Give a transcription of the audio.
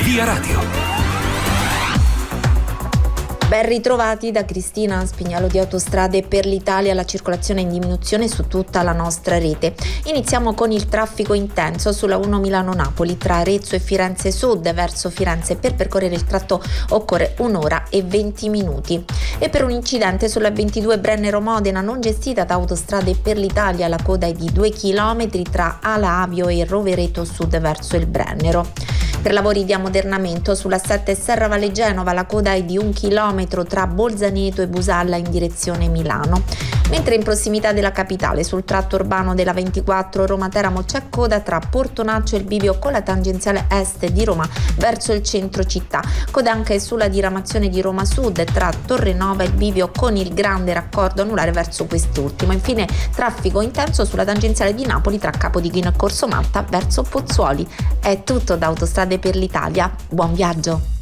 Via Radio. Ben ritrovati da Cristina Spignalo di Autostrade per l'Italia. La circolazione è in diminuzione su tutta la nostra rete. Iniziamo con il traffico intenso sulla 1 Milano-Napoli tra Arezzo e Firenze Sud verso Firenze. Per percorrere il tratto occorre 1 ora e 20 minuti. E per un incidente sulla 22 Brennero-Modena non gestita da Autostrade per l'Italia, la coda è di 2 km tra Ala Avio e Rovereto Sud verso il Brennero. Per lavori di ammodernamento sulla 7 Serra Valle Genova la coda è di 1 chilometro tra Bolzaneto e Busalla in direzione Milano, mentre in prossimità della capitale sul tratto urbano della 24 Roma-Teramo c'è coda tra Portonaccio e il bivio con la tangenziale est di Roma verso il centro città, coda anche sulla diramazione di Roma Sud tra Torrenova e il bivio con il grande raccordo anulare verso quest'ultimo. Infine traffico intenso sulla tangenziale di Napoli tra Capodichino e Corso Malta verso Pozzuoli. È tutto da Autostrade per l'Italia, buon viaggio!